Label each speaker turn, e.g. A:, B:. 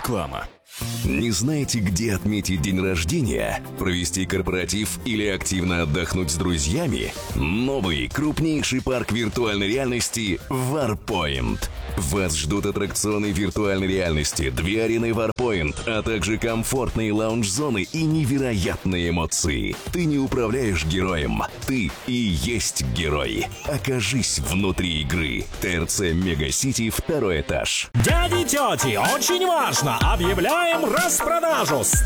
A: Реклама.
B: Не знаете, где отметить день рождения, провести корпоратив или активно отдохнуть с друзьями? Новый, крупнейший парк виртуальной реальности Warpoint. Вас ждут аттракционы виртуальной реальности, 2 арены Warpoint, а также комфортные лаунж-зоны и невероятные эмоции. Ты не управляешь героем, ты и есть герой. Окажись внутри игры. ТРЦ Мегасити, 2-й этаж.
C: Дяди и тети, очень важно! Объявляем распродажу!